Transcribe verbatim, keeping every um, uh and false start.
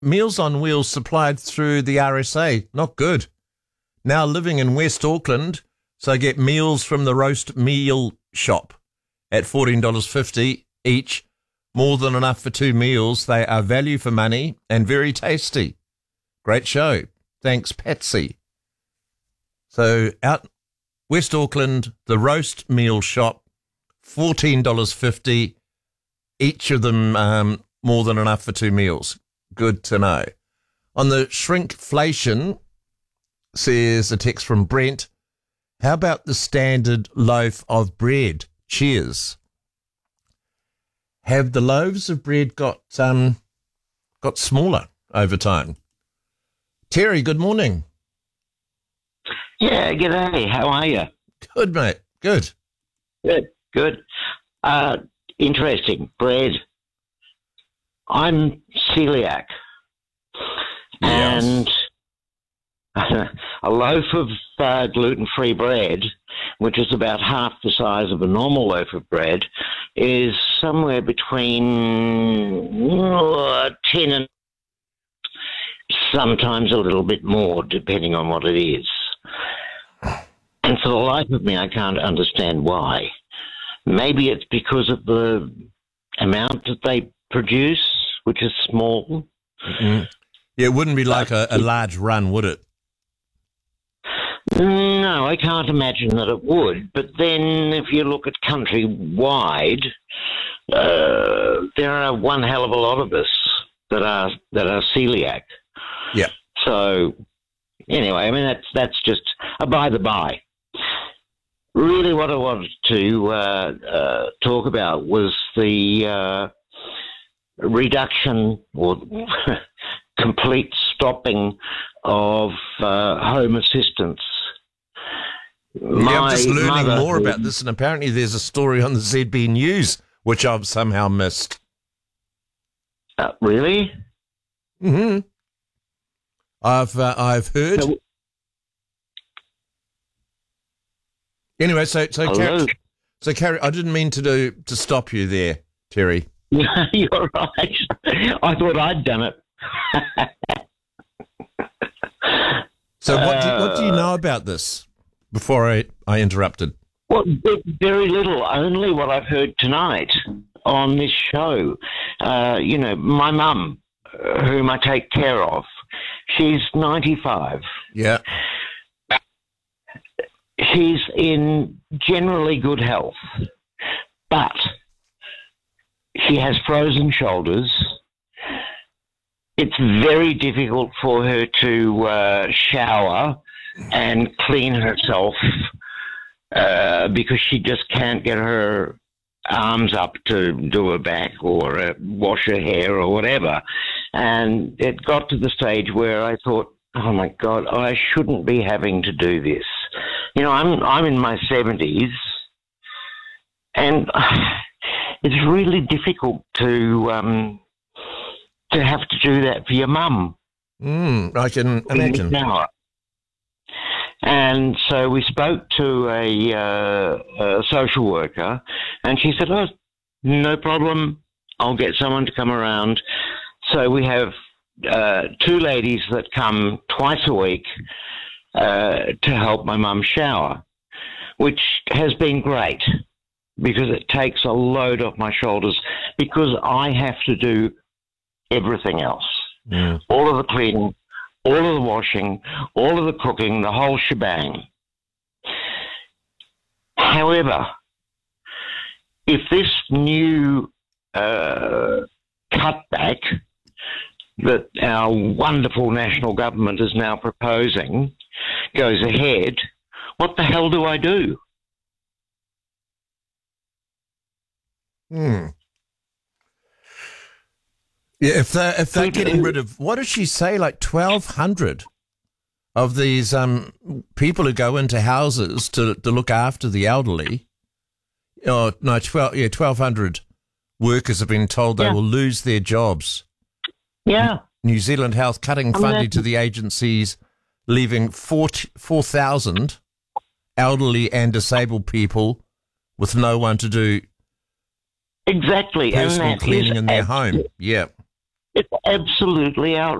Meals on Wheels supplied through the R S A. Not good. Now living in West Auckland, so I get meals from the Roast Meal Shop at fourteen dollars fifty each. More than enough for two meals. They are value for money and very tasty. Great show. Thanks, Patsy. So out West Auckland, the Roast Meal Shop, fourteen dollars fifty each of them, um, more than enough for two meals. Good to know. On the shrinkflation, says a text from Brent, how about the standard loaf of bread? Cheers. Have the loaves of bread got um got smaller over time? Terry, good morning. Yeah, g'day. How are you? Good, mate. Good. Good, good. Uh, interesting. Bread. I'm celiac. Yes. And a loaf of uh, gluten-free bread, which is about half the size of a normal loaf of bread, is somewhere between uh, ten and sometimes a little bit more, depending on what it is. And for the life of me, I can't understand why. Maybe it's because of the amount that they produce, which is small. Mm-hmm. Yeah, it wouldn't be like a, a large run, would it? No, I can't imagine that it would. But then if you look at countrywide, uh, there are one hell of a lot of us that are that are celiac. Yeah. So anyway, I mean, that's that's just a by the by. Really what I wanted to uh, uh, talk about was the uh, reduction or complete stopping of uh, home assistance. Yeah, I'm just learning mother, more about this, and apparently there's a story on the Z B News which I've somehow missed. Uh, really? Mm-hmm. I've uh, I've heard. So, anyway, so so hello? Carrie, so Carrie, I didn't mean to do to stop you there, Terry. You're right. I thought I'd done it. So what do, what do you know about this? Before I, I interrupted. Well, very little. Only what I've heard tonight on this show. Uh, you know, my mum, uh, whom I take care of, she's ninety-five. Yeah. She's in generally good health, but she has frozen shoulders. It's very difficult for her to uh, shower and clean herself uh, because she just can't get her arms up to do her back or uh, wash her hair or whatever. And it got to the stage where I thought, oh my God, I shouldn't be having to do this. You know, I'm I'm in my seventies, and it's really difficult to um, to have to do that for your mum. Mm, I can imagine. And so we spoke to a, uh, a social worker, and she said, oh, no problem, I'll get someone to come around. So we have uh, two ladies that come twice a week uh, to help my mum shower, which has been great because it takes a load off my shoulders because I have to do everything else. Mm. All of the cleaning, all of the washing, all of the cooking, the whole shebang. However, if this new uh, cutback that our wonderful national government is now proposing goes ahead, what the hell do I do? Hmm. Yeah, if they're, if they're getting rid of, what does she say, like twelve hundred of these um people who go into houses to, to look after the elderly? Oh, no, twelve, yeah, twelve hundred workers have been told they Yeah. will lose their jobs. Yeah. New Zealand Health cutting I mean, funding that's- to the agencies, leaving four thousand elderly and disabled people with no one to do Exactly. And personal that cleaning is in their abs- home. Yeah. It's absolutely